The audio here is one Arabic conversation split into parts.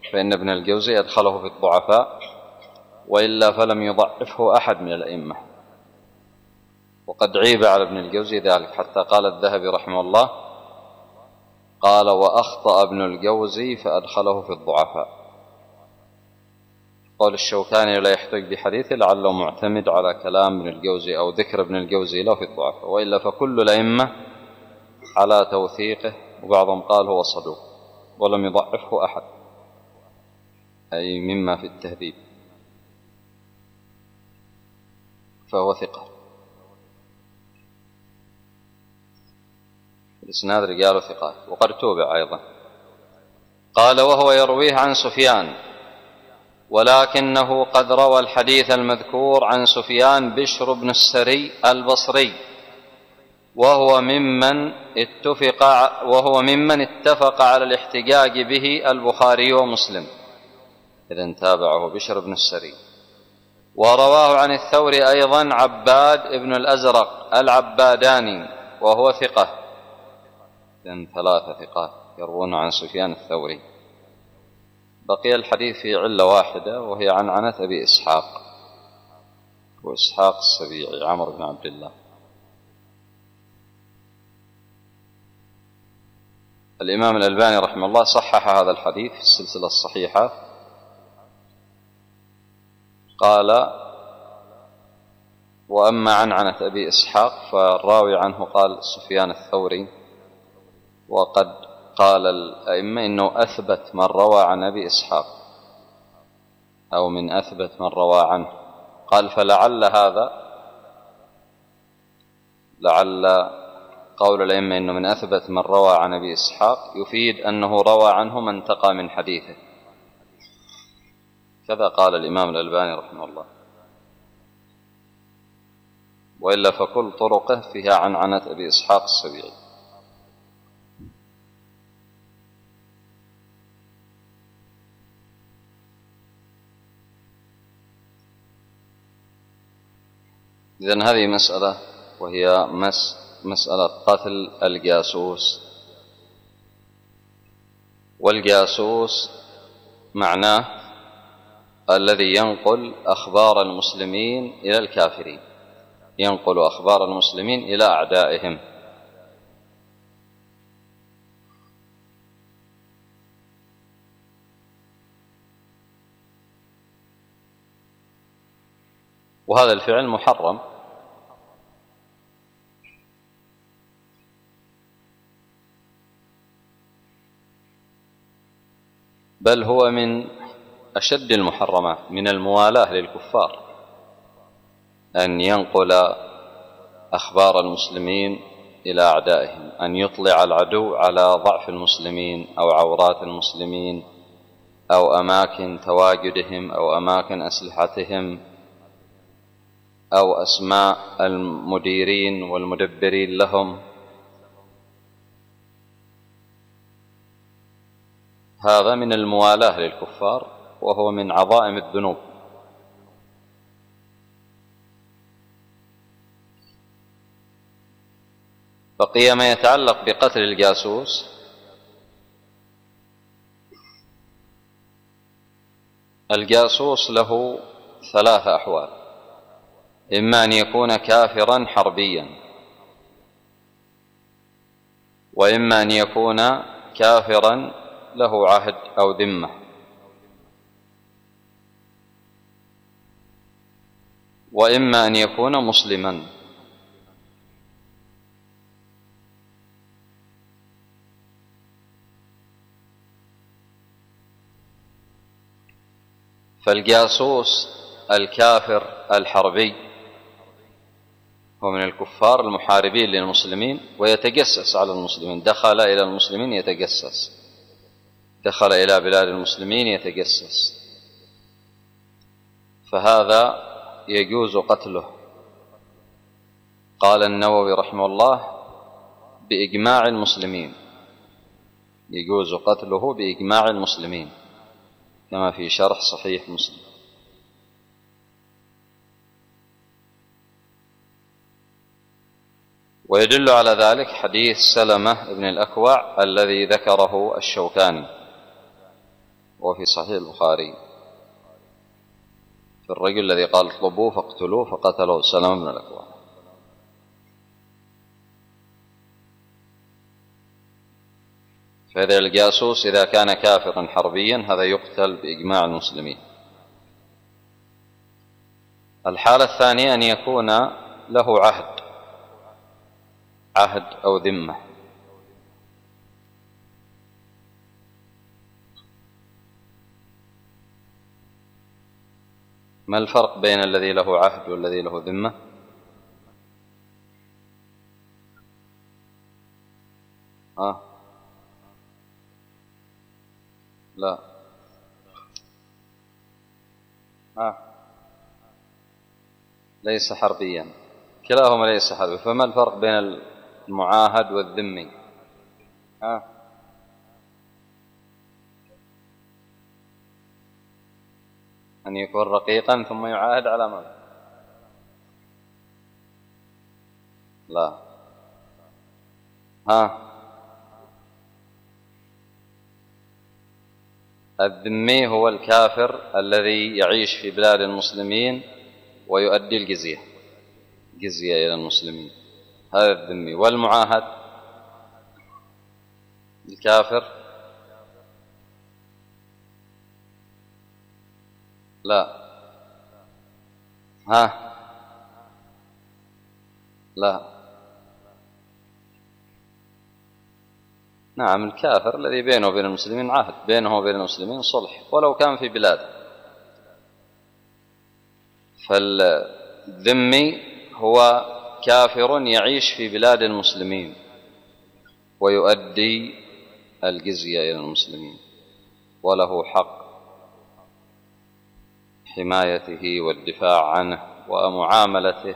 فإن ابن الجوزي أدخله في الضعفاء، وإلا فلم يضعفه أحد من الأئمة. وقد عيب على ابن الجوزي ذلك، حتى قال الذهبي رحمه الله قال: وأخطأ ابن الجوزي فأدخله في الضعفاء. قول الشوكاني لا يحتج بحديثه لعله معتمد على كلام ابن الجوزي أو ذكر ابن الجوزي له في الضعفاء، وإلا فكل الأئمة على توثيقه، وبعضهم قال هو صدوق ولم يضعفه أحد، أي مما في التهذيب، فهو ثقة. الإسناد رجال ثقات، وقد توبع أيضا. قال: وهو يرويه عن سفيان، ولكنه قد روى الحديث المذكور عن سفيان بشر بن السري البصري، وهو ممن اتفق على الاحتجاج به البخاري ومسلم، إذن تابعه بشر بن السري. ورواه عن الثوري أيضا عباد بن الأزرق العباداني، وهو ثقة، إذن 3 ثقات يروون عن سفيان الثوري. بقي الحديث في علة واحدة، وهي عن عنة أبي إسحاق، وإسحاق السبيعي عمرو بن عبد الله. الإمام الألباني رحمه الله صحح هذا الحديث في السلسلة الصحيحة، قال: وأما عن عنة أبي إسحاق فالراوي عنه قال سفيان الثوري، وقد قال الأئمة إنه أثبت من روى عن أبي إسحاق، أو من أثبت من روى عنه. قال: فلعل قول الأئمة إنه من أثبت من روى عن أبي إسحاق يفيد أنه روى عنه من انتقى من حديثه. كذا قال الإمام الألباني رحمه الله، وإلا فكل طرقه فيها عن عنة أبي إسحاق السبيعي. إذن هذه مسألة، وهي مسألة قتل الجاسوس. والجاسوس معناه الذي ينقل أخبار المسلمين إلى الكافرين، ينقل أخبار المسلمين إلى أعدائهم. وهذا الفعل محرم، بل هو من أشد المحرمات، من الموالاة للكفار، أن ينقل أخبار المسلمين إلى أعدائهم، أن يطلع العدو على ضعف المسلمين أو عورات المسلمين أو أماكن تواجدهم أو أماكن أسلحتهم أو أسماء المديرين والمدبرين لهم. هذا من الموالاة للكفار، وهو من عظائم الذنوب. بقي ما يتعلق بقتل الجاسوس. الجاسوس له 3 أحوال: إما أن يكون كافرا حربيا، وإما أن يكون كافرا له عهد أو ذمة، وإما أن يكون مسلما. فالجاسوس الكافر الحربي هو من الكفار المحاربين للمسلمين ويتجسس على المسلمين، دخل إلى المسلمين يتجسس، دخل إلى بلاد المسلمين يتجسس، فهذا يجوز قتله. قال النووي رحمه الله بإجماع المسلمين، يجوز قتله بإجماع المسلمين، كما في شرح صحيح مسلم. ويدل على ذلك حديث سلمة بن الأكوع الذي ذكره الشوكاني، وفي صحيح البخاري في الرجل الذي قال اطلبوه فاقتلوه فقتله سلمة بن الأكوع. فإذا الجاسوس إذا كان كافرا حربيا هذا يقتل بإجماع المسلمين. الحالة الثانية أن يكون له عهد أو ذمة. ما الفرق بين الذي له عهد والذي له ذمة؟ لا ليس حربيا، كلاهما ليس حربي، فما الفرق بين المعاهد والذمي؟ أن يكون رقيقا ثم يعاهد على ماذا؟ لا الذمي هو الكافر الذي يعيش في بلاد المسلمين ويؤدي الجزية إلى المسلمين، هذا الذمي. والمعاهد الكافر لا نعم، الكافر الذي بينه وبين المسلمين عهد، بينه وبين المسلمين صلح ولو كان في بلاد. فالذمي هو كافر يعيش في بلاد المسلمين ويؤدي الجزية إلى المسلمين وله حق حمايته والدفاع عنه ومعاملته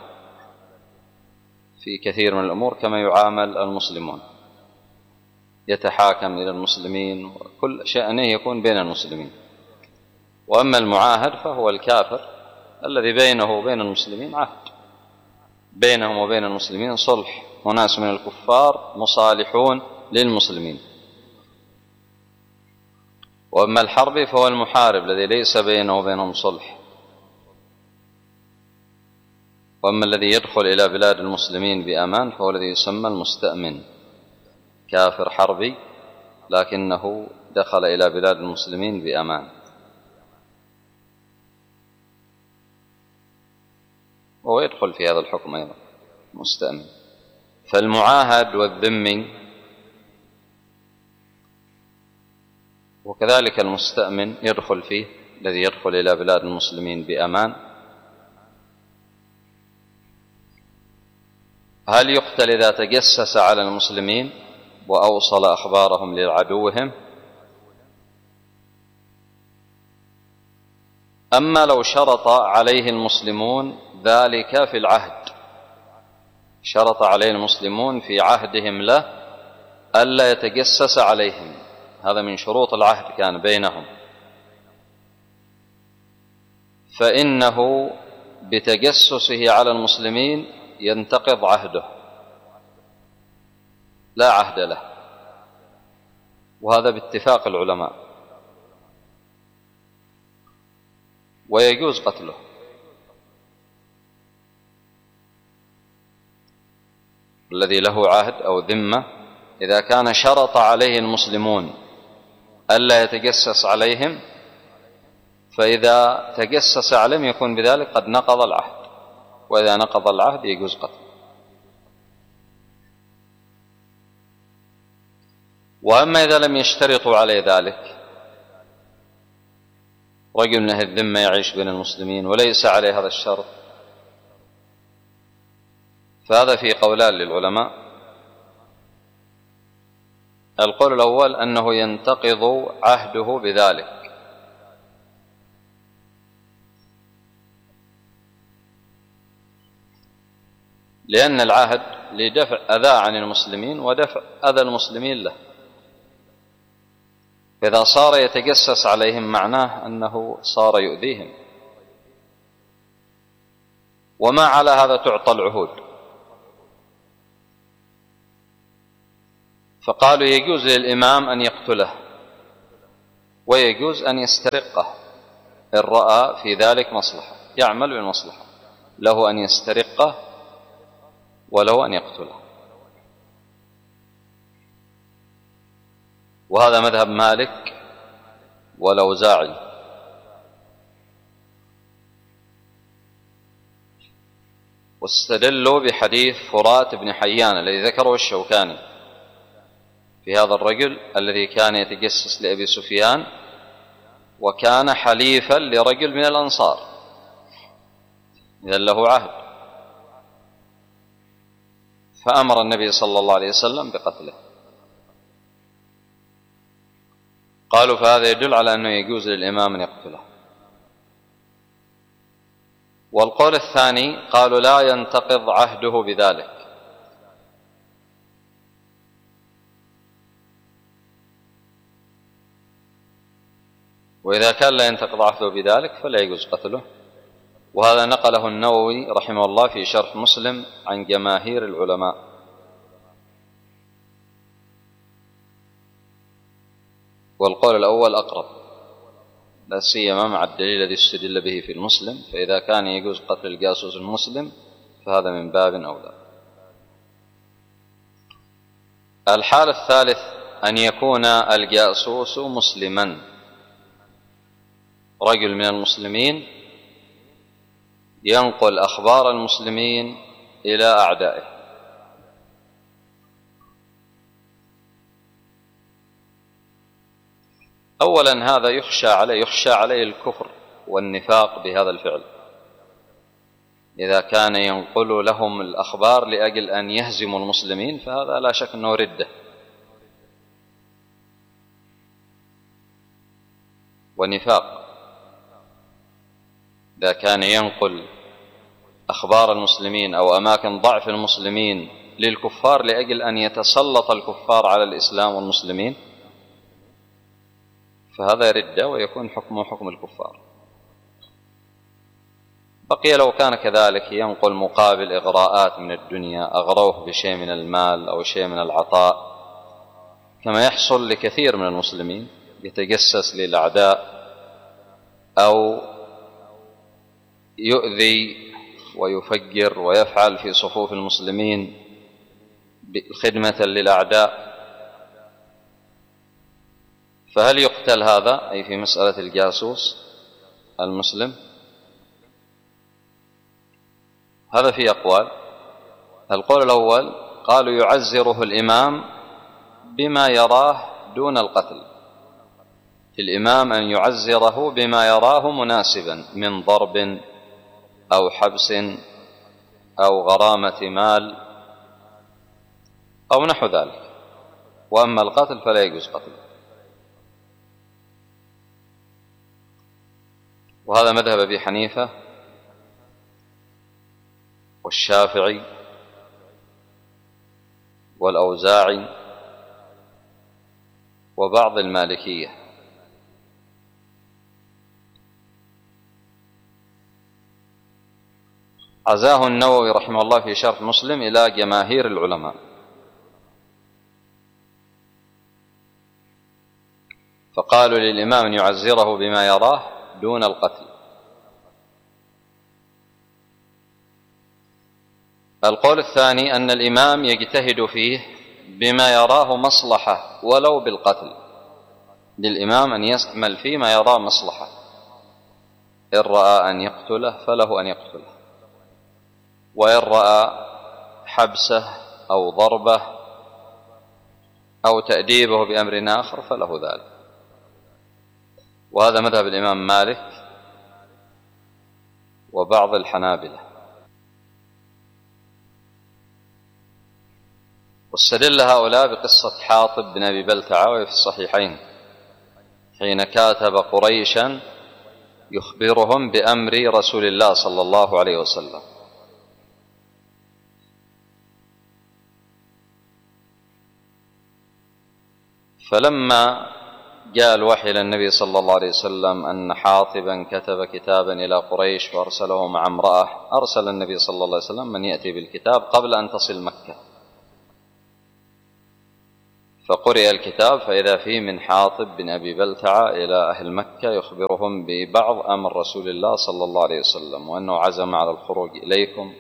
في كثير من الأمور كما يعامل المسلمون، يتحاكم إلى المسلمين وكل شأنه يكون بين المسلمين. وأما المعاهد فهو الكافر الذي بينه وبين المسلمين عهد، بينهم وبين المسلمين صلح، وناس من الكفار مصالحون للمسلمين. وأما الحربي فهو المحارب الذي ليس بينه وبينهم صلح. وأما الذي يدخل إلى بلاد المسلمين بأمان فهو الذي يسمى المستأمن، كافر حربي لكنه دخل إلى بلاد المسلمين بأمان. وهو يدخل في هذا الحكم أيضا مستأمن. فالمعاهد والذمي وكذلك المستأمن يدخل فيه، الذي يدخل إلى بلاد المسلمين بأمان. هل يقتل إذا تجسس على المسلمين وأوصل أخبارهم لعدوهم؟ أما لو شرط عليه المسلمون ذلك في العهد، شرط عليه المسلمون في عهدهم له ألا يتجسس عليهم، هذا من شروط العهد كان بينهم، فإنه بتجسسه على المسلمين ينتقض عهده، لا عهد له، وهذا باتفاق العلماء، ويجوز قتله. الذي له عهد أو ذمة إذا كان شرط عليه المسلمون ألا يتجسس عليهم، فإذا تجسس عليهم يكون بذلك قد نقض العهد، وإذا نقض العهد يجوز قتله. وأما إذا لم يشترطوا عليه ذلك، رجل من أهل الذمة يعيش بين المسلمين وليس عليه هذا الشرط، فهذا في قولان للعلماء. القول الأول أنه ينتقض عهده بذلك، لأن العهد لدفع أذى عن المسلمين ودفع أذى المسلمين له، فإذا صار يتجسس عليهم معناه أنه صار يؤذيهم، وما على هذا تعطى العهود. فقالوا يجوز للإمام أن يقتله ويجوز أن يسترقه إن رأى في ذلك مصلحة، يعمل بالمصلحة، له أن يسترقه وله أن يقتله. وهذا مذهب مالك والأوزاعي. واستدلوا بحديث فرات بن حيان الذي ذكره الشوكاني في هذا الرجل الذي كان يتجسس لأبي سفيان وكان حليفا لرجل من الأنصار، إذن له عهد، فأمر النبي صلى الله عليه وسلم بقتله. قالوا فهذا يدل على أنه يجوز للإمام أن يقتله. والقول الثاني قالوا لا ينتقض عهده بذلك، وإذا كان لا ينتقض عهده بذلك فلا يجوز قتله. وهذا نقله النووي رحمه الله في شرح مسلم عن جماهير العلماء. والقول الأول أقرب، لا سيما مع الدليل الذي استدل به في المسلم، فإذا كان يجوز قتل الجاسوس المسلم فهذا من باب أولى. الحال الثالث أن يكون الجاسوس مسلما، رجل من المسلمين ينقل أخبار المسلمين إلى أعدائه. أولا هذا يخشى عليه الكفر والنفاق بهذا الفعل، إذا كان ينقل لهم الأخبار لأجل أن يهزموا المسلمين فهذا لا شك أنه ردة ونفاق. إذا كان ينقل أخبار المسلمين أو أماكن ضعف المسلمين للكفار لأجل أن يتسلط الكفار على الإسلام والمسلمين فهذا ردة ويكون حكمه حكم الكفار. بقي لو كان كذلك ينقل مقابل إغراءات من الدنيا، أغروه بشيء من المال أو شيء من العطاء، كما يحصل لكثير من المسلمين، يتجسس للأعداء أو يؤذي ويفجر ويفعل في صفوف المسلمين خدمة للأعداء، فهل يقتل هذا أي في مسألة الجاسوس المسلم؟ هذا في أقوال. القول الأول قالوا يعزره الإمام بما يراه دون القتل، الإمام أن يعزره بما يراه مناسبا من ضرب أو حبس أو غرامة مال أو نحو ذلك، وأما القتل فلا يجوز قتله. وهذا مذهب أبي حنيفة والشافعي والأوزاعي وبعض المالكية. عزاه النووي رحمه الله في شرح مسلم إلى جماهير العلماء، فقالوا للإمام أن يعزره بما يراه دون القتل. القول الثاني أن الإمام يجتهد فيه بما يراه مصلحة ولو بالقتل، للإمام أن يعمل فيه ما يراه مصلحة، إن رأى أن يقتله فله أن يقتله، وإن رأى حبسه أو ضربه أو تأديبه بأمر آخر فله ذلك. وهذا مذهب الإمام مالك وبعض الحنابلة. واستدل هؤلاء بقصة حاطب بن أبي بلتعة وهي في الصحيحين، حين كاتب قريشا يخبرهم بأمر رسول الله صلى الله عليه وسلم، فلما جاء الوحي إلى النبي صلى الله عليه وسلم أن حاطبا كتب كتابا إلى قريش وأرسله مع امرأة، أرسل النبي صلى الله عليه وسلم من يأتي بالكتاب قبل أن تصل مكة، فقرئ الكتاب فإذا فيه من حاطب بن أبي بلتعة إلى أهل مكة يخبرهم ببعض أمر رسول الله صلى الله عليه وسلم، وأنه عزم على الخروج إليكم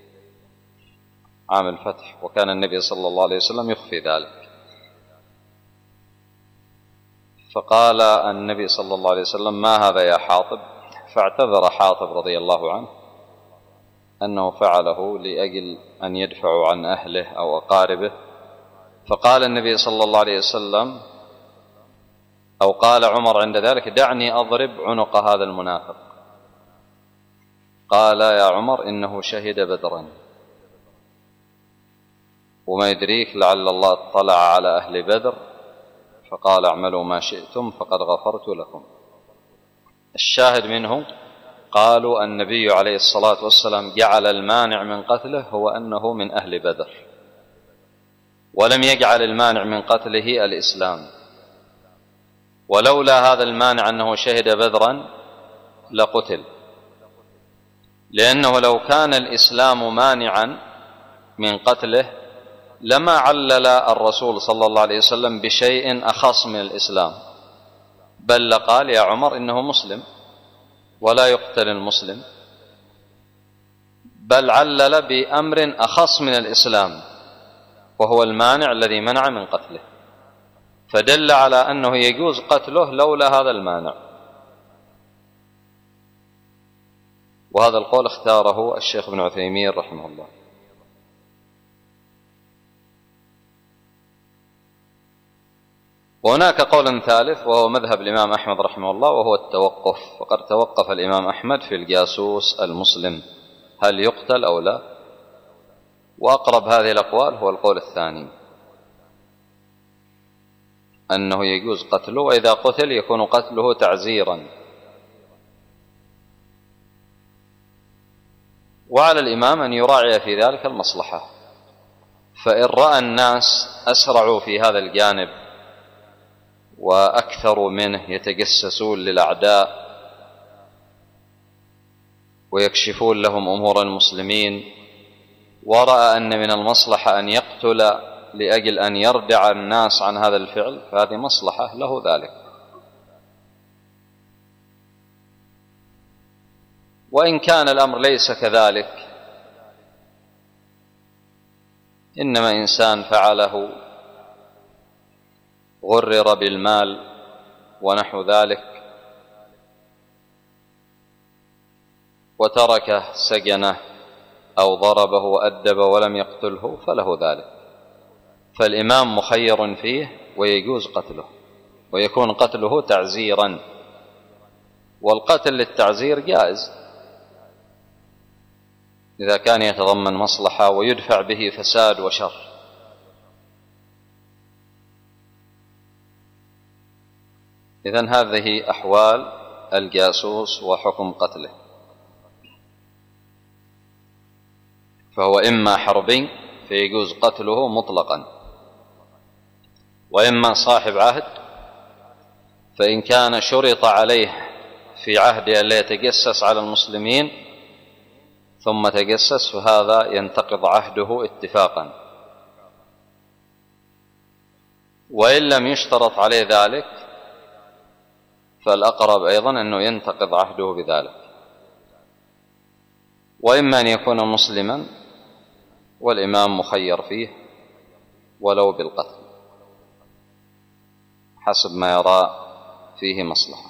عام الفتح، وكان النبي صلى الله عليه وسلم يخفي ذلك. فقال النبي صلى الله عليه وسلم: ما هذا يا حاطب؟ فاعتذر حاطب رضي الله عنه أنه فعله لأجل أن يدفعوا عن أهله أو أقاربه. فقال النبي صلى الله عليه وسلم، أو قال عمر عند ذلك: دعني أضرب عنق هذا المنافق. قال: يا عمر إنه شهد بدرا، وما يدريك لعل الله اطلع على أهل بدر فقال: اعملوا ما شئتم فقد غفرت لكم. الشاهد منه قالوا النبي عليه الصلاة والسلام جعل المانع من قتله هو أنه من أهل بدر، ولم يجعل المانع من قتله الإسلام. ولولا هذا المانع أنه شهد بدرا لقتل، لأنه لو كان الإسلام مانعا من قتله لما علل الرسول صلى الله عليه وسلم بشيء أخص من الإسلام، بل لقال: يا عمر إنه مسلم ولا يقتل المسلم، بل علل بأمر أخص من الإسلام وهو المانع الذي منع من قتله، فدل على أنه يجوز قتله لولا هذا المانع. وهذا القول اختاره الشيخ ابن عثيمين رحمه الله. وهناك قول ثالث وهو مذهب الإمام أحمد رحمه الله، وهو التوقف. وقد توقف الإمام أحمد في الجاسوس المسلم هل يقتل أو لا، وأقرب هذه الأقوال هو القول الثاني، أنه يجوز قتله، وإذا قتل يكون قتله تعزيرا. وعلى الإمام أن يراعي في ذلك المصلحة، فإن رأى الناس أسرعوا في هذا الجانب وأكثروا منه يتجسسون للأعداء ويكشفون لهم أمور المسلمين، ورأى أن من المصلحة أن يقتل لأجل أن يردع الناس عن هذا الفعل، فهذه مصلحة له ذلك. وإن كان الأمر ليس كذلك، إنما إنسان فعله غرر بالمال ونحو ذلك وتركه سجنه أو ضربه وأدب ولم يقتله فله ذلك، فالإمام مخير فيه ويجوز قتله، ويكون قتله تعزيرا، والقتل للتعزير جائز إذا كان يتضمن مصلحة ويدفع به فساد وشر. إذن هذه أحوال الجاسوس وحكم قتله، فهو إما حربي فيجوز قتله مطلقا، وإما صاحب عهد، فإن كان شرط عليه في عهده أن لا يتجسس على المسلمين ثم تجسس فهذا ينتقض عهده اتفاقا، وإن لم يشترط عليه ذلك فالأقرب أيضا أنه ينتقض عهده بذلك. وإما أن يكون مسلما والإمام مخير فيه ولو بالقتل حسب ما يرى فيه مصلحة.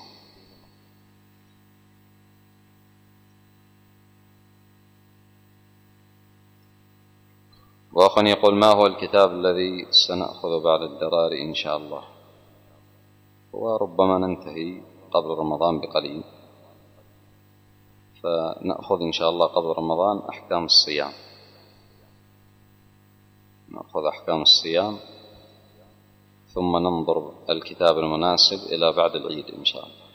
وأخ يقول: ما هو الكتاب الذي سنأخذ بعد الدرار إن شاء الله؟ وربما ننتهي قبل رمضان بقليل، فنأخذ إن شاء الله قبل رمضان أحكام الصيام، نأخذ أحكام الصيام ثم ننظر الكتاب المناسب إلى بعد العيد إن شاء الله.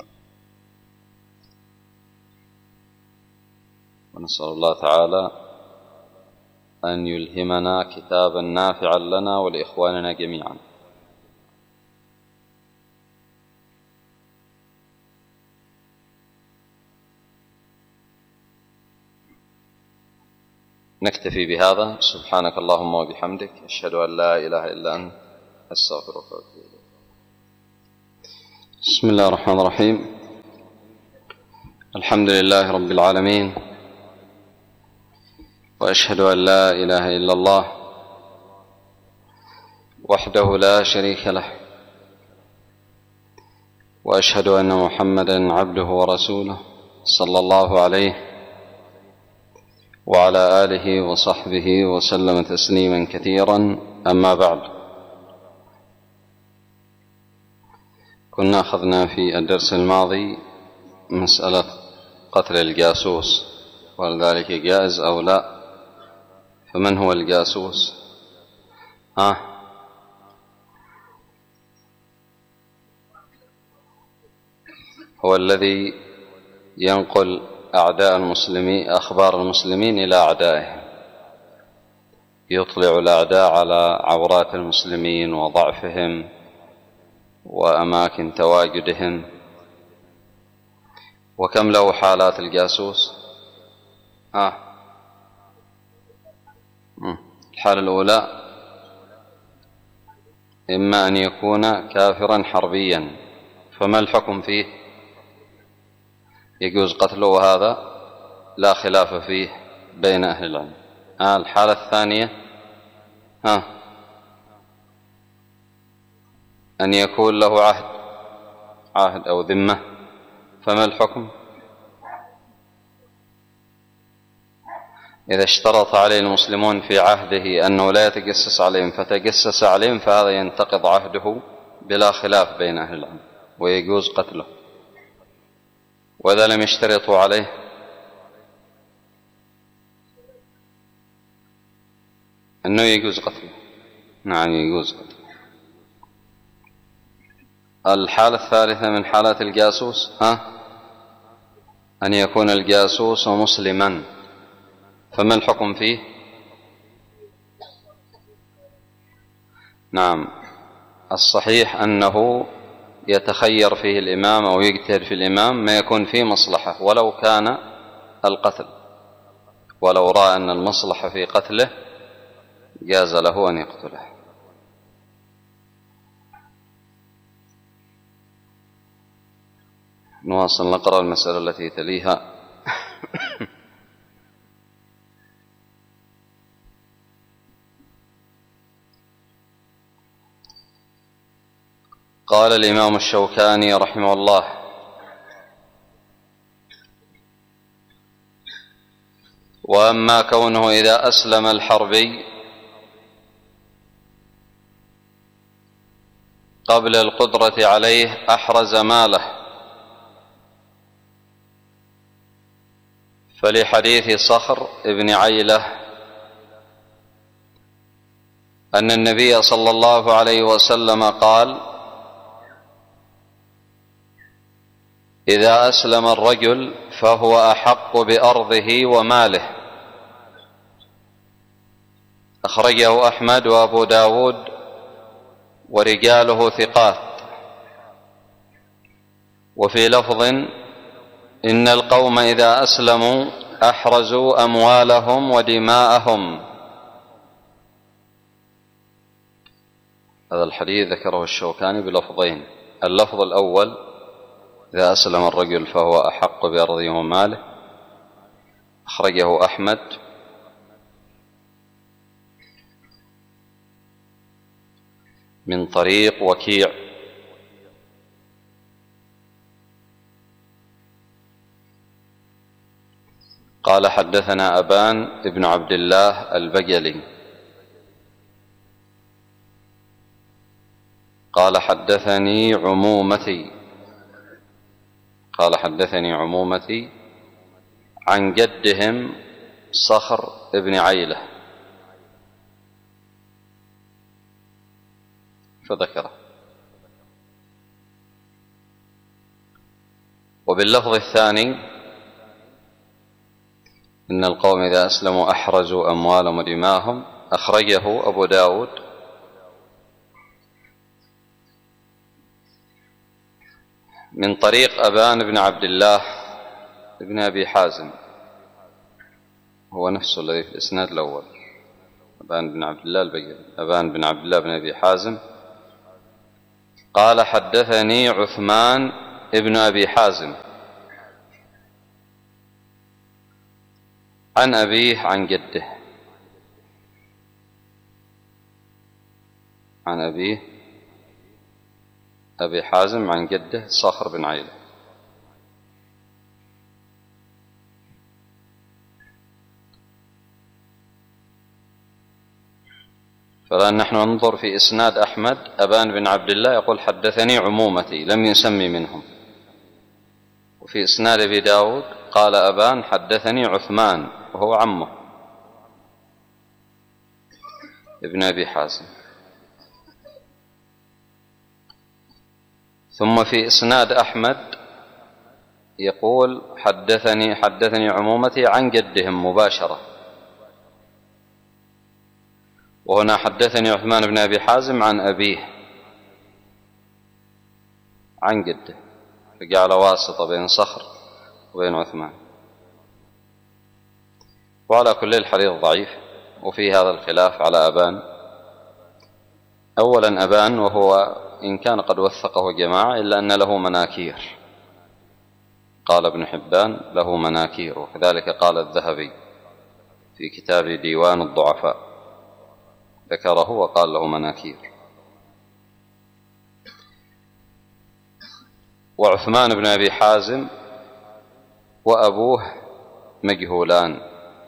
ونسأل الله تعالى أن يلهمنا كتابا نافعا لنا ولإخواننا جميعا. نكتفي بهذا. سبحانك اللهم وبحمدك، أشهد أن لا إله إلا أنت أستغفرك وأتوب إليك. بسم الله الرحمن الرحيم. الحمد لله رب العالمين، وأشهد أن لا إله إلا الله وحده لا شريك له، وأشهد أن محمدا عبده ورسوله صلى الله عليه وعلى آله وصحبه وسلم تسليما كثيرا. أما بعد، كنا أخذنا في الدرس الماضي مسألة قتل الجاسوس، وهل ذلك جائز أو لا؟ فمن هو الجاسوس؟ هو الذي ينقل أعداء المسلمين أخبار المسلمين إلى أعدائهم، يطلع الأعداء على عورات المسلمين وضعفهم وأماكن تواجدهم. وكم له حالات الجاسوس؟ الحالة الأولى إما أن يكون كافرا حربيا، فما الحكم فيه؟ يجوز قتله، وهذا لا خلاف فيه بين أهل العلم. الحالة الثانية أن يكون له عهد أو ذمة، فما الحكم؟ إذا اشترط عليه المسلمون في عهده أنه لا يتجسس عليهم فتجسس عليهم، فهذا ينتقض عهده بلا خلاف بين أهل العلم ويجوز قتله. وإذا لم يشترطوا عليه أنه يجوز قتله، نعم يجوز قتله. الحالة الثالثة من حالات الجاسوس أن يكون الجاسوس مسلما، فما الحكم فيه؟ نعم، الصحيح أنه يتخير فيه الإمام أو يجتهد في الإمام ما يكون فيه مصلحة ولو كان القتل، ولو رأى أن المصلحة في قتله جاز له أن يقتله. نواصل نقرأ المسألة التي تليها. قال الإمام الشوكاني رحمه الله: وأما كونه إذا أسلم الحربي قبل القدرة عليه أحرز ماله، فلحديث صخر ابن عيلة أن النبي صلى الله عليه وسلم قال: إذا أسلم الرجل فهو أحق بأرضه وماله. أخرجه أحمد وأبو داود ورجاله ثقات. وفي لفظ: إن القوم إذا أسلموا أحرزوا أموالهم ودماءهم. هذا الحديث ذكره الشوكاني بلفظين: اللفظ الأول إذا أسلم الرجل فهو أحق بأرضه وماله، أخرجه أحمد من طريق وكيع قال: حدثنا أبان ابن عبد الله البجلي قال: حدثني عمومتي عن جدهم صخر ابن عيلة، فذكره. وباللفظ الثاني: إن القوم إذا أسلموا أحرزوا أموالهم ودماءهم، أخرجه أبو داود من طريق أبان بن عبد الله بن أبي حازم، هو نفسه الذي في الإسناد الأول، أبان بن عبد الله البجلي، أبان بن عبد الله بن أبي حازم قال حدثني عثمان ابن أبي حازم عن أبيه عن جده، عن أبيه أبي حازم عن جده صخر بن عيلة. فالآن نحن ننظر في إسناد أحمد. أبان بن عبد الله يقول حدثني عمومتي، لم يسمي منهم. وفي إسناد أبي داود قال أبان حدثني عثمان وهو عمه ابن أبي حازم. ثم في إسناد أحمد يقول حدثني عمومتي عن جدهم مباشرة، وهنا حدثني عثمان بن أبي حازم عن أبيه عن جده، فجعل واسطة بين صخر وبين عثمان. وعلى كل الحديث ضعيف. وفي هذا الخلاف على أبان. أولا أبان وهو إن كان قد وثقه جماعة إلا أن له مناكير، قال ابن حبان له مناكير، وكذلك قال الذهبي في كتاب ديوان الضعفاء ذكره وقال له مناكير. وعثمان بن أبي حازم وأبوه مجهولان،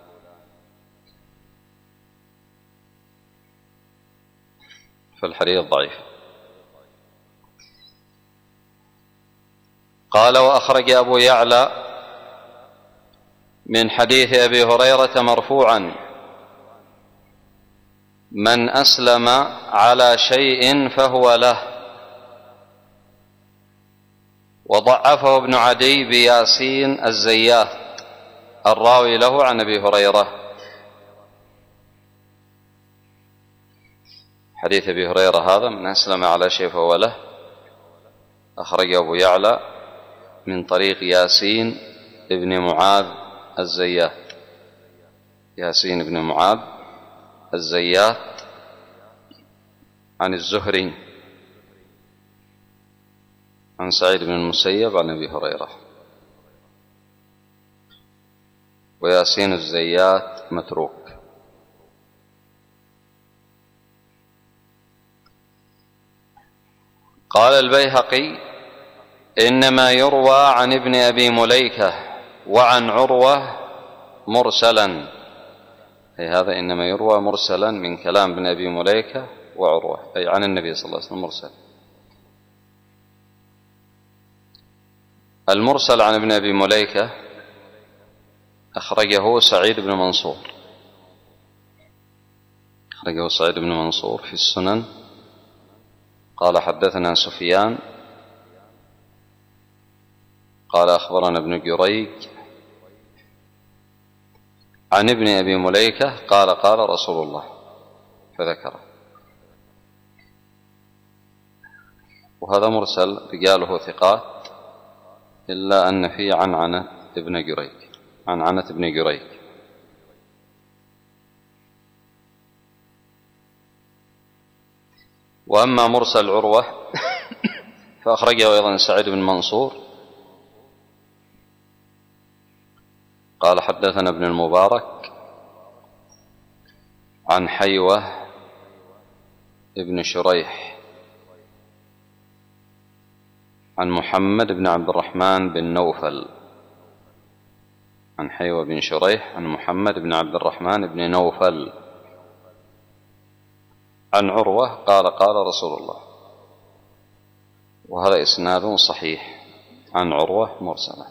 فالحديث ضعيف. قال وأخرج أبو يعلى من حديث أبي هريرة مرفوعا: من أسلم على شيء فهو له. وضعفه ابن عدي بياسين الزيات الراوي له عن أبي هريرة. حديث أبي هريرة هذا من أسلم على شيء فهو له أخرجه أبو يعلى من طريق ياسين ابن معاذ الزيات، ياسين ابن معاذ الزيات عن الزهري عن سعيد بن المسيب عن أبي هريرة. وياسين الزيات متروك. قال البيهقي: إنما يروى عن ابن أبي مليكة وعن عروة مرسلا، أي هذا إنما يروى مرسلا من كلام ابن أبي مليكة وعروة، أي عن النبي صلى الله عليه وسلم مرسل. المرسل عن ابن أبي مليكة أخرجه سعيد بن منصور، أخرجه سعيد بن منصور في السنن. قال حدثنا سفيان قال أخبرنا ابن جريج عن ابن أبي مليكة قال قال رسول الله، فذكره. وهذا مرسل رجاله ثقات إلا أن فيه عنعنة ابن جريج، عنعنة ابن جريج. وأما مرسل عروة فأخرجه أيضا سعيد بن منصور قال حدثنا ابن المبارك عن حيوة ابن شريح عن محمد بن عبد الرحمن بن نوفل، عن حيوة بن شريح عن محمد بن عبد الرحمن بن نوفل عن عروة قال قال رسول الله. وهذا إسناد صحيح عن عروة مرسلا.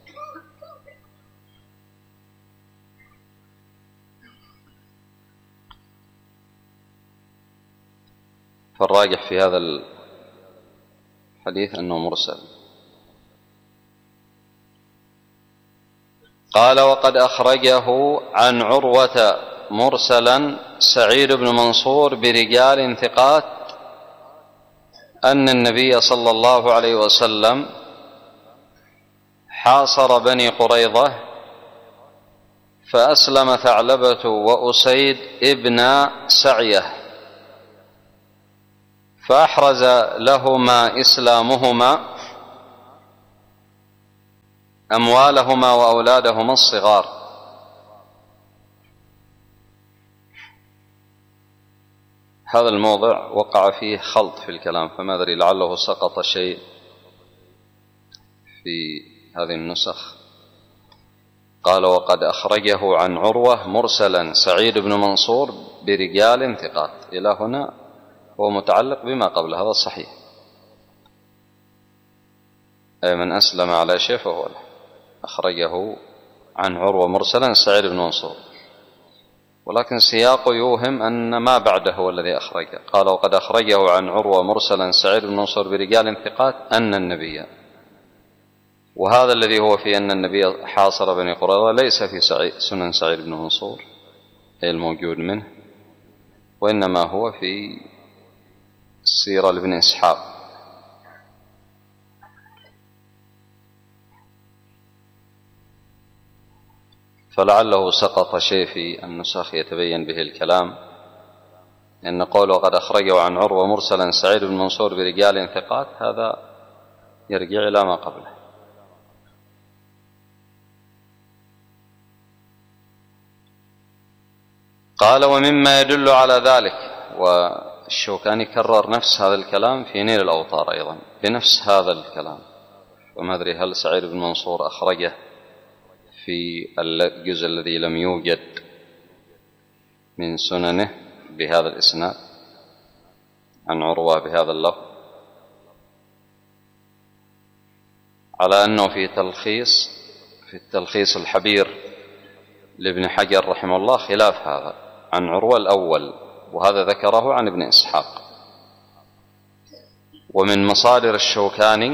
فالراجح في هذا الحديث أنه مرسل. قال وقد أخرجه عن عروة مرسلا سعيد بن منصور برجال ثقات أن النبي صلى الله عليه وسلم حاصر بني قريظة فأسلم ثعلبة وأسيد ابن سعية، فأحرز لهما إسلامهما أموالهما وأولادهما الصغار. هذا الموضع وقع فيه خلط في الكلام، فما أدري لعله سقط شيء في هذه النسخ. قال: وقد أخرجه عن عروة مرسلا سعيد بن منصور برجال ثقات. إلى هنا هو متعلق بما قبل هذا الصحيح، أي من أسلم على شيء فهو له. أخرجه عن عروة مرسلا سعيد بن منصور، ولكن سياقه يوهم أن ما بعده هو الذي أخرجه. قال: وقد أخرجه عن عروة مرسلا سعيد بن منصور برجال ثقات أن النبي، وهذا الذي هو في أن النبي حاصر بني قريظة ليس في سنن سعيد بن منصور أي الموجود منه، وإنما هو في السيرة لابن إسحاق. فلعله سقط شيء في النسخ يتبين به الكلام، إن قوله وقد أخرجه عن عروة مرسلا سعيد بن منصور برجال ثقات هذا يرجع إلى ما قبله. قال: ومما يدل على ذلك، والشوكاني كرر نفس هذا الكلام في نيل الأوطار أيضا بنفس هذا الكلام، وما أدري هل سعيد بن منصور أخرجه في الجزء الذي لم يوجد من سننه بهذا الإسناد عن عروة بهذا اللفظ، على أنه في التلخيص الحبير لابن حجر رحمه الله خلاف هذا عن عروة الأول، وهذا ذكره عن ابن إسحاق. ومن مصادر الشوكاني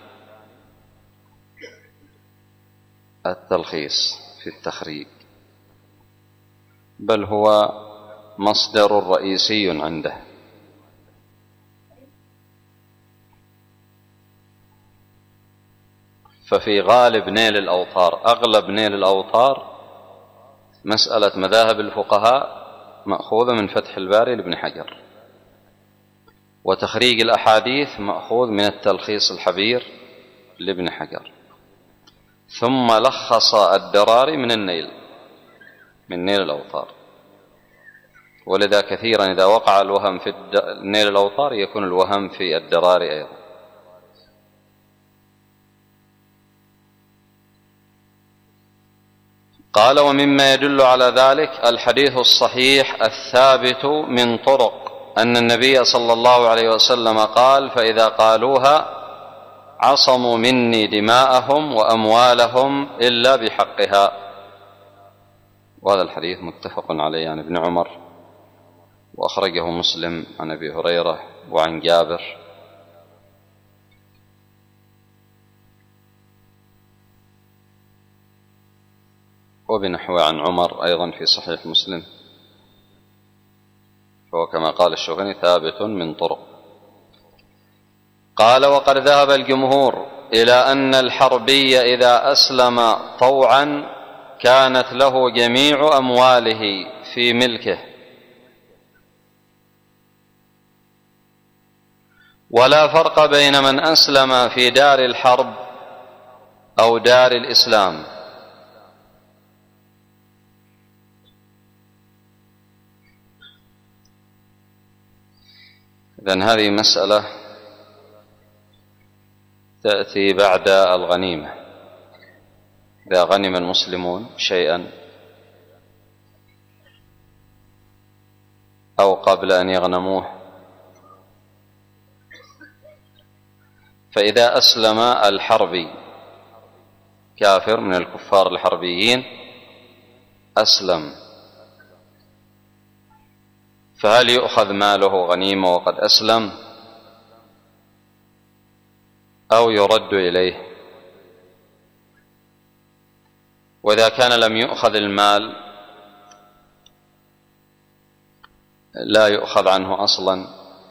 التلخيص في التخريج، بل هو مصدر رئيسي عنده. ففي غالب نيل الأوطار، أغلب نيل الأوطار، مسألة مذاهب الفقهاء مأخوذة من فتح الباري لابن حجر، وتخريج الأحاديث مأخوذ من التلخيص الحبير لابن حجر، ثم لخص الدراري من نيل الأوطار. ولذا كثيرا إذا وقع الوهم في نيل الأوطار يكون الوهم في الدراري أيضا. قال: ومما يدل على ذلك الحديث الصحيح الثابت من طرق أن النبي صلى الله عليه وسلم قال: فإذا قالوها عصموا مني دماءهم وأموالهم إلا بحقها. وهذا الحديث متفق عليه عن ابن عمر، وأخرجه مسلم عن أبي هريرة وعن جابر. وبنحو عن عمر أيضا في صحيح مسلم، فهو كما قال الشوكاني ثابت من طرق. قال: وقد ذهب الجمهور إلى أن الحربي إذا أسلم طوعا كانت له جميع أمواله في ملكه، ولا فرق بين من أسلم في دار الحرب أو دار الإسلام. إذن هذه مسألة تأتي بعد الغنيمة، إذا غنم المسلمون شيئا أو قبل أن يغنموه، فإذا أسلم الحربي كافر من الكفار الحربيين أسلم، فهل يؤخذ ماله غنيمة وقد أسلم أو يرد إليه؟ وإذا كان لم يؤخذ المال لا يؤخذ عنه أصلا،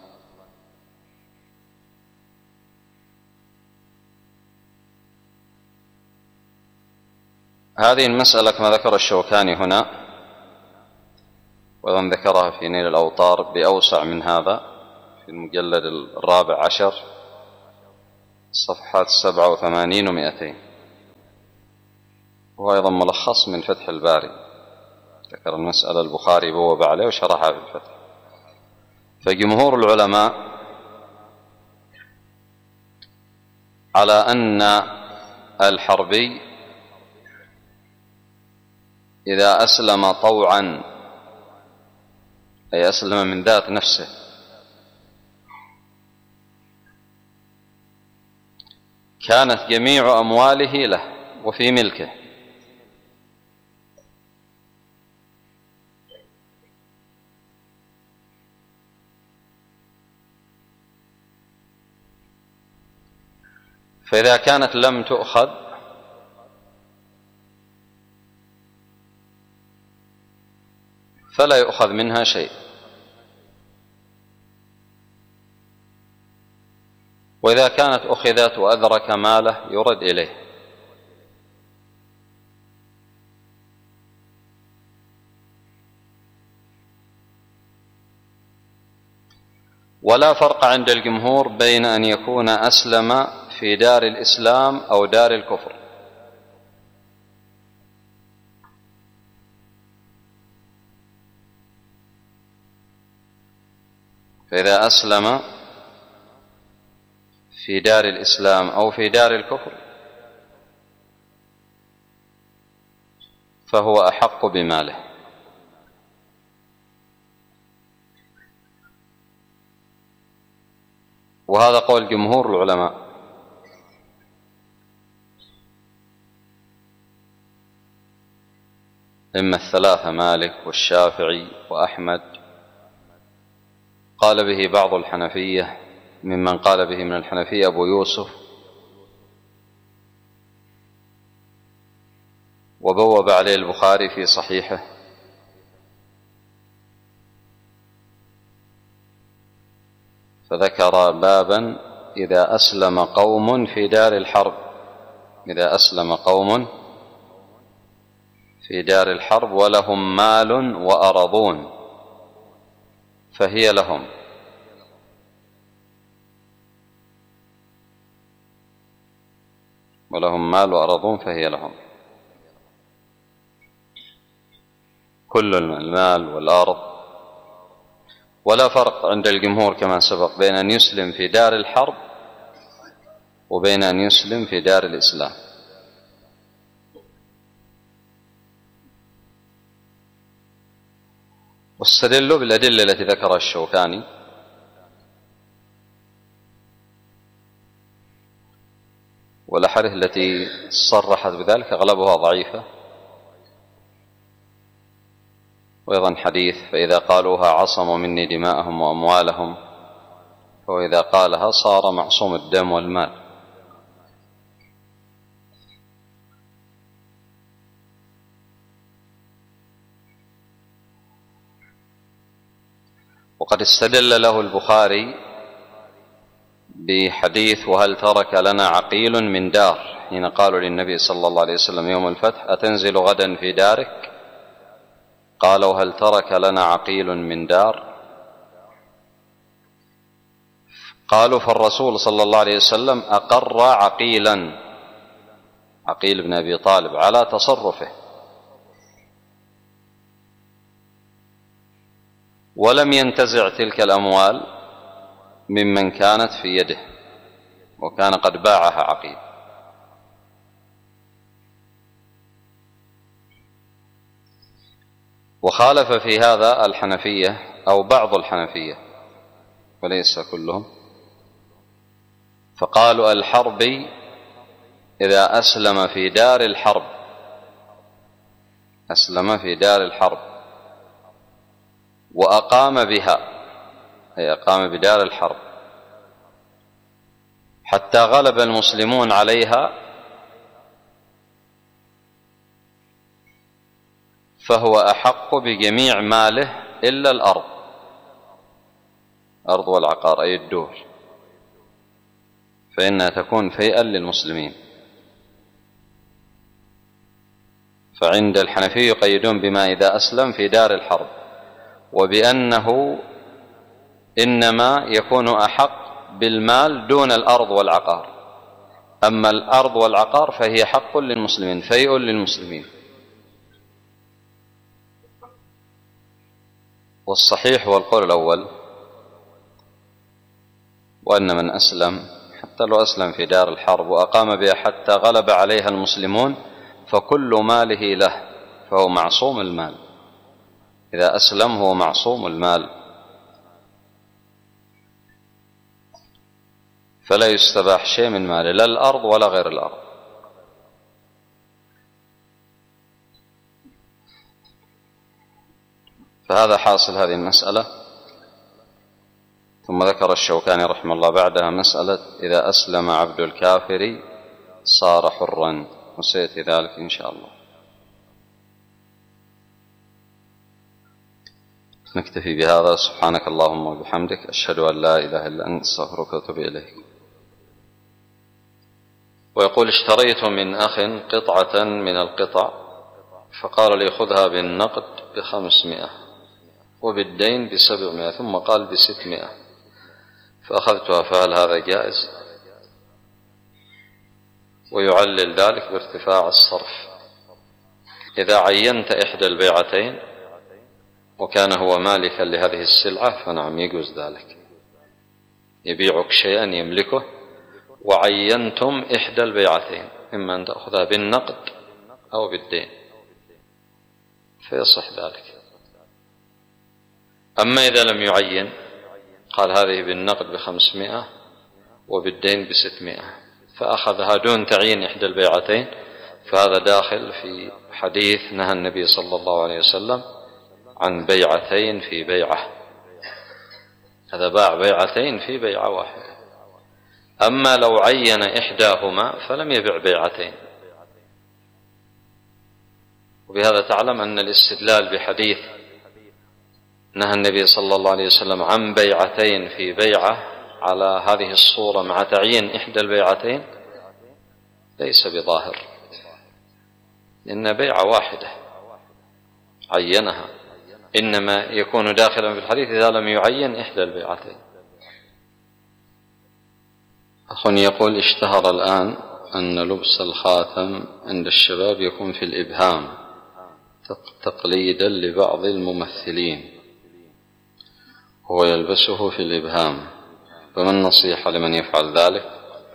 هذه المسألة كما ذكر الشوكاني هنا، وأيضا ذكرها في نيل الأوطار بأوسع من هذا في المجلد 14 صفحات 87 و200، وهو أيضا ملخص من فتح الباري، ذكر المسألة البخاري بوب عليه وشرحها في الفتح. فجمهور العلماء على أن الحربي إذا أسلم طوعا، أي أسلم من ذات نفسه، كانت جميع أمواله له وفي ملكه، فإذا كانت لم تؤخذ فلا يؤخذ منها شيء، وإذا كانت أخذت وأدرك ماله يرد إليه. ولا فرق عند الجمهور بين أن يكون أسلم في دار الإسلام أو دار الكفر، فإذا أسلم في دار الإسلام أو في دار الكفر فهو أحق بماله. وهذا قول جمهور العلماء. إما الثلاثة مالك والشافعي وأحمد، قال به بعض الحنفية، ممن قال به من الحنفية أبو يوسف، وبوب عليه البخاري في صحيحه، فذكر بابا إذا أسلم قوم في دار الحرب، إذا أسلم قوم في دار الحرب ولهم مال وأرضون فهي لهم، ولهم مال وأرضون فهي لهم، كل المال والأرض. ولا فرق عند الجمهور كما سبق بين أن يسلم في دار الحرب وبين أن يسلم في دار الإسلام. واستدلوا بالأدلة التي ذكرها الشوكاني، والأحاديث التي صرحت بذلك أغلبها ضعيفة، وأيضا حديث فإذا قالوها عصموا مني دماءهم وأموالهم، وإذا قالها صار معصوم الدم والمال. وقد استدل له البخاري بحديث وهل ترك لنا عقيل من دار، حين قالوا للنبي صلى الله عليه وسلم يوم الفتح أتنزل غدا في دارك؟ قال وهل ترك لنا عقيل من دار؟ قالوا فالرسول صلى الله عليه وسلم أقر عقيلا، عقيل بن أبي طالب، على تصرفه، ولم ينتزع تلك الأموال ممن كانت في يده، وكان قد باعها عقيل. وخالف في هذا الحنفية أو بعض الحنفية وليس كلهم، فقالوا الحربي إذا أسلم في دار الحرب، أسلم في دار الحرب وأقام بها، أي أقام بدار الحرب حتى غلب المسلمون عليها، فهو أحق بجميع ماله إلا الأرض، أرض والعقار أي الدور، فإنها تكون فيئا للمسلمين. فعند الحنفية يقيدون بما إذا أسلم في دار الحرب، وبأنه إنما يكون أحق بالمال دون الأرض والعقار. أما الأرض والعقار فهي حق للمسلمين، فيء للمسلمين. والصحيح هو القول الأول، وأن من أسلم حتى لو أسلم في دار الحرب وأقام بها حتى غلب عليها المسلمون فكل ماله له، فهو معصوم المال. إذا أسلم هو معصوم المال، فلا يستباح شيء من ماله، لا الأرض ولا غير الأرض. فهذا حاصل هذه المسألة. ثم ذكر الشوكاني رحمه الله بعدها مسألة إذا أسلم عبد الكافر صار حرا، وسيأتي ذلك إن شاء الله. نكتفي بهذا. سبحانك اللهم وبحمدك، أشهد أن لا إله إلا أنت، أستغفرك وأتوب إليك. ويقول: اشتريت من أخ قطعة من القطع فقال لي خذها بالنقد ب500 وبالدين ب700، ثم قال ب600، فأخذتها، فهل هذا جائز؟ ويعلل ذلك بارتفاع الصرف. إذا عينت إحدى البيعتين وكان هو مالكا لهذه السلعة فنعم يجوز ذلك، يبيعك شيئا يملكه وعينتم إحدى البيعتين، إما أن تأخذها بالنقد أو بالدين، فيصح ذلك. أما إذا لم يعين، قال هذه بالنقد ب500 وبالدين ب600، فأخذها دون تعيين إحدى البيعتين، فهذا داخل في حديث نهى النبي صلى الله عليه وسلم عن بيعتين في بيعة. هذا باع بيعتين في بيعة واحدة. أما لو عين إحداهما فلم يبع بيعتين. وبهذا تعلم أن الاستدلال بحديث نهى النبي صلى الله عليه وسلم عن بيعتين في بيعة على هذه الصورة مع تعيين إحدى البيعتين ليس بظاهر، لأن بيعة واحدة عينها، إنما يكون داخلا في الحديث إذا لم يعين إحدى البيعتين. أخ يقول: اشتهر الآن أن لبس الخاتم عند الشباب يكون في الإبهام تقليدا لبعض الممثلين، هو يلبسه في الإبهام، فما النصيحة لمن يفعل ذلك؟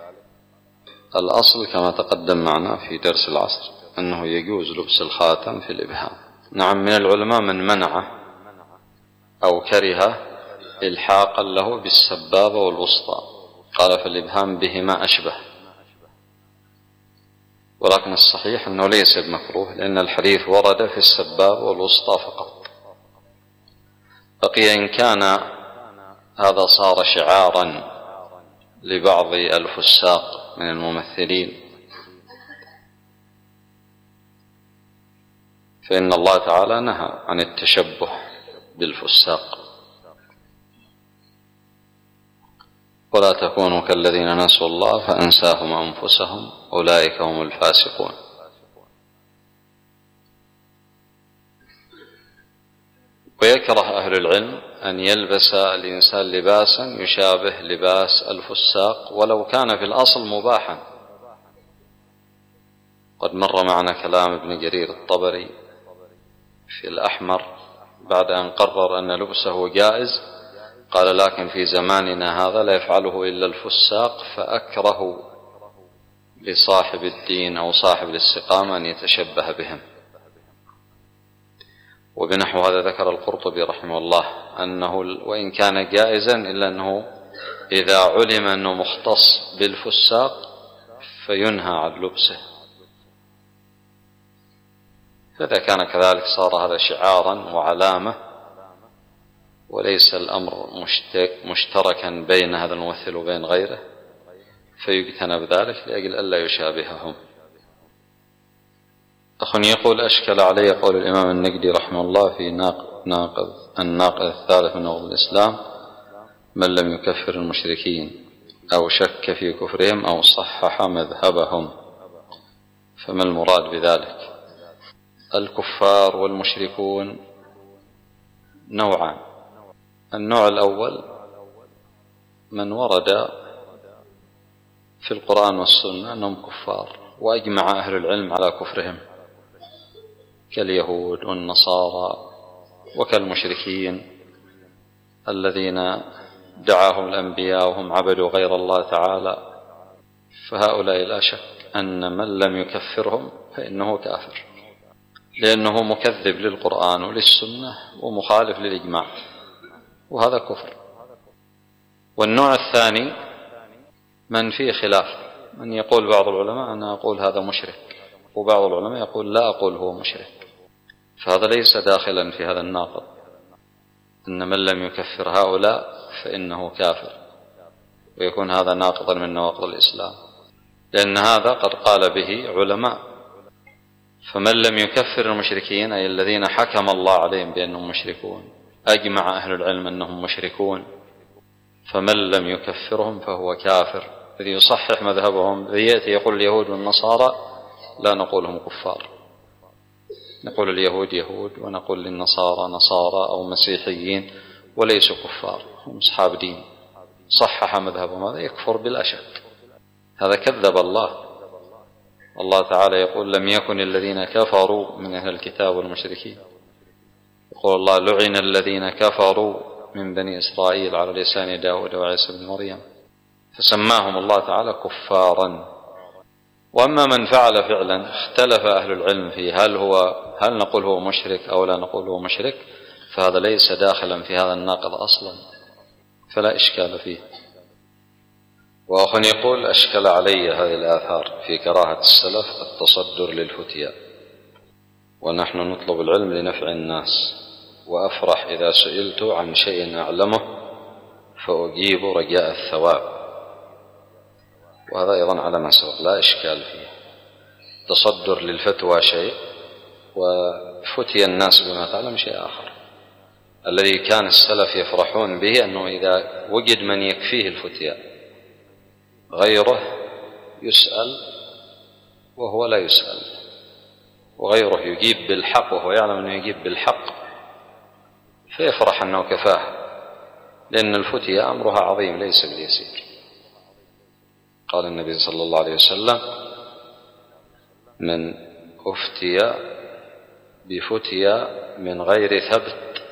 الأصل كما تقدم معنا في درس العصر أنه يجوز لبس الخاتم في الإبهام. نعم، من العلماء من منعه أو كره إلحاقا له بالسبابة والوسطى، قال فالإبهام بهما أشبه، ولكن الصحيح أنه ليس بمكروه، لأن الحديث ورد في السبابة والوسطى فقط. بقي إن كان هذا صار شعارا لبعض الفساق من الممثلين، فإن الله تعالى نهى عن التشبه بالفساق: ولا تكونوا كالذين نسوا الله فأنساهم أنفسهم أولئك هم الفاسقون. ويكره أهل العلم أن يلبس الإنسان لباسا يشابه لباس الفساق ولو كان في الأصل مباحا. قد مر معنا كلام ابن جرير الطبري في الأحمر بعد أن قرر أن لبسه جائز، قال: لكن في زماننا هذا لا يفعله إلا الفساق، فأكره لصاحب الدين أو صاحب الاستقامة أن يتشبه بهم. وبنحو هذا ذكر القرطبي رحمه الله أنه وإن كان جائزا إلا أنه إذا علم أنه مختص بالفساق فينهى عن لبسه. فإذا كان كذلك صار هذا شعارا وعلامة وليس الأمر مشتركا بين هذا الممثل وبين غيره، فيجتنب ذلك لأجل ألا يشابههم. أخ يقول: أشكل علي قول الإمام النقدي رحمه الله في الناقض الثالث من نواقض الإسلام: من لم يكفر المشركين أو شك في كفرهم أو صحح مذهبهم، فما المراد بذلك؟ الكفار والمشركون نوعان: النوع الأول من ورد في القرآن والسنة أنهم كفار، وأجمع أهل العلم على كفرهم كاليهود والنصارى وكالمشركين الذين دعاهم الأنبياء وهم عبدوا غير الله تعالى، فهؤلاء لا شك أن من لم يكفرهم فإنه كافر، لأنه مكذب للقرآن وللسنة ومخالف للإجماع، وهذا كفر. والنوع الثاني من فيه خلاف، من يقول بعض العلماء أنا أقول هذا مشرك، وبعض العلماء يقول لا أقول هو مشرك، فهذا ليس داخلا في هذا الناقض، إن من لم يكفر هؤلاء فإنه كافر، ويكون هذا ناقضا من نواقض الإسلام، لأن هذا قد قال به علماء. فمن لم يكفر المشركين أي الذين حكم الله عليهم بأنهم مشركون، أجمع أهل العلم أنهم مشركون، فمن لم يكفرهم فهو كافر. الذي يصحح مذهبهم يأتي يقول اليهود والنصارى لا نقولهم كفار، نقول اليهود يهود ونقول للنصارى نصارى أو مسيحيين وليسوا كفار، هم أصحاب دين. صحح مذهبهم هذا يكفر بلا شك، هذا كذب الله. الله تعالى يقول لم يكن الذين كفروا من أهل الكتاب والمشركين، يقول الله لعن الذين كفروا من بني إسرائيل على لسان داود وعيسى بن مريم، فسماهم الله تعالى كفارا. وأما من فعل فعلا اختلف أهل العلم فيه هل نقول هو مشرك أو لا نقول هو مشرك، فهذا ليس داخلا في هذا الناقض أصلا، فلا إشكال فيه. وأخ يقول أشكل علي هذه الآثار في كراهة السلف التصدر للفتيا، ونحن نطلب العلم لنفع الناس، وأفرح إذا سئلت عن شيء أعلمه فأجيب رجاء الثواب، وهذا أيضا على ما سبق لا إشكال فيه. تصدر للفتوى شيء، وفتي الناس بما تعلم شيء آخر. الذي كان السلف يفرحون به أنه إذا وجد من يكفيه الفتيا غيره يسأل وهو لا يسأل، وغيره يجيب بالحق وهو يعلم أنه يجيب بالحق، فيفرح أنه كفاه، لأن الفتيا أمرها عظيم ليس باليسير. قال النبي صلى الله عليه وسلم من أفتي بفتيا من غير ثبت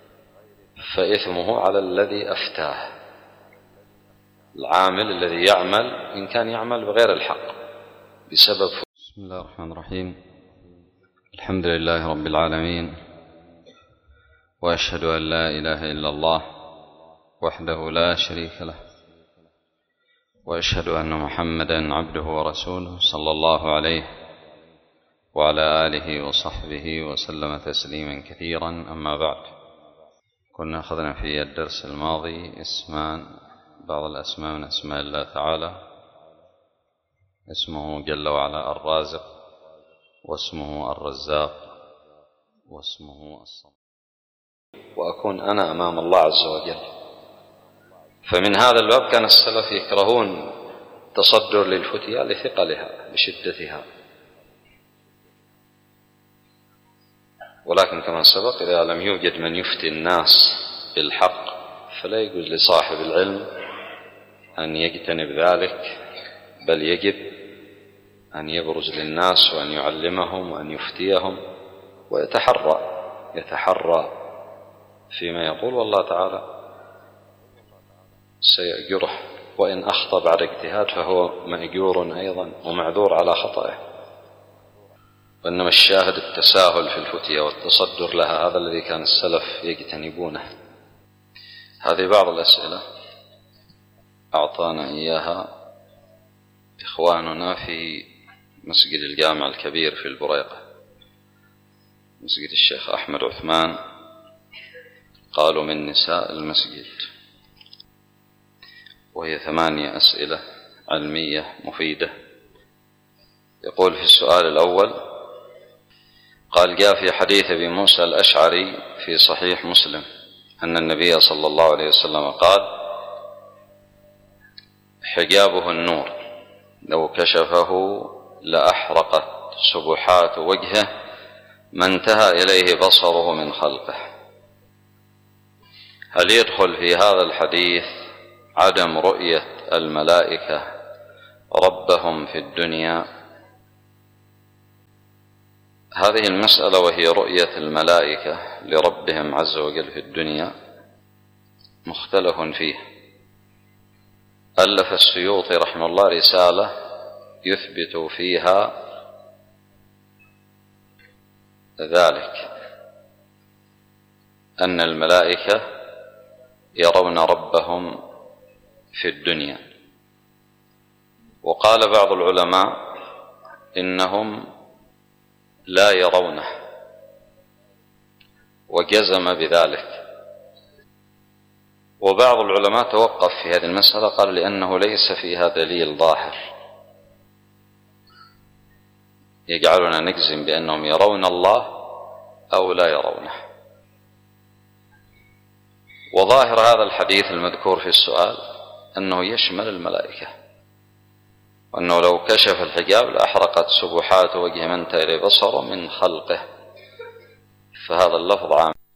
فإثمه على الذي أفتاه. العامل الذي يعمل إن كان يعمل بغير الحق بسبب بسم الله الرحمن الرحيم. الحمد لله رب العالمين، وأشهد أن لا إله إلا الله وحده لا شريك له، وأشهد أن محمدا عبده ورسوله صلى الله عليه وعلى آله وصحبه وسلم تسليما كثيرا. أما بعد، كنا أخذنا في الدرس الماضي بعض الأسماء من أسماء الله تعالى، اسمه جل وعلا الرازق، واسمه الرزاق، واسمه الصمد، وأكون أنا أمام الله عز وجل. فمن هذا الباب كان السلف يكرهون تصدر للفتيا لثقلها لشدتها، ولكن كما سبق إذا لم يوجد من يفتي الناس بالحق فلا يجوز لصاحب العلم أن يجتنب ذلك، بل يجب أن يبرز للناس وأن يعلمهم وأن يفتيهم ويتحرى فيما يقول، والله تعالى سيأجره، وإن أخطأ بعد اجتهاد فهو مأجور أيضا ومعذور على خطأه. وإنما الشاهد التساهل في الفتية والتصدر لها، هذا الذي كان السلف يجتنبونه. هذه بعض الأسئلة أعطانا إياها إخواننا في مسجد الجامع الكبير في البريقة، مسجد الشيخ أحمد عثمان، قالوا من نساء المسجد، وهي 8 أسئلة علمية مفيدة. يقول في السؤال الأول، قال جاء في حديث أبي موسى الأشعري في صحيح مسلم أن النبي صلى الله عليه وسلم قال حجابه النور لو كشفه لأحرقت سبحات وجهه ما انتهى إليه بصره من خلقه. هل يدخل في هذا الحديث عدم رؤية الملائكة ربهم في الدنيا، هذه المسألة وهي رؤية الملائكة لربهم عز وجل في الدنيا مختلف فيه. ألف السيوطي رحمه الله رسالة يثبت فيها ذلك، أن الملائكة يرون ربهم في الدنيا. وقال بعض العلماء إنهم لا يرونه، وجزم بذلك. وبعض العلماء توقف في هذه المسألة، قال لأنه ليس فيها دليل ظاهر يجعلنا نجزم بأنهم يرون الله أو لا يرونه. وظاهر هذا الحديث المذكور في السؤال أنه يشمل الملائكة، وأنه لو كشف الحجاب لأحرقت سبحات وجه من تلي بصره من خلقه، فهذا اللفظ عام.